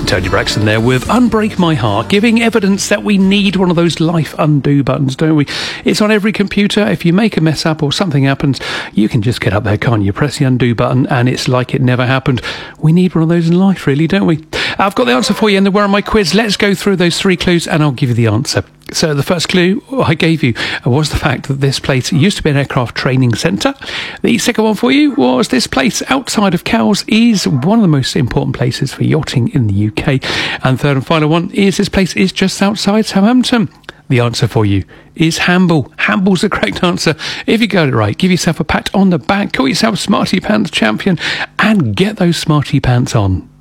Tony Braxton there with Unbreak My Heart, giving evidence that we need one of those life undo buttons, don't we? It's on every computer. If you make a mess up or something happens, you can just get up there, can't you? Press the undo button and it's like it never happened. We need one of those in life, really, don't we? I've got the answer for you in the Where Am I quiz. Let's go through those three clues and I'll give you the answer. So the first clue I gave you was the fact that this place used to be an aircraft training centre. The second one for you was this place outside of Cowes is one of the most important places for yachting in the UK. And third and final one is this place is just outside Southampton. The answer for you is Hamble. Hamble's the correct answer. If you got it right, give yourself a pat on the back, call yourself Smarty Pants champion and get those Smarty Pants on.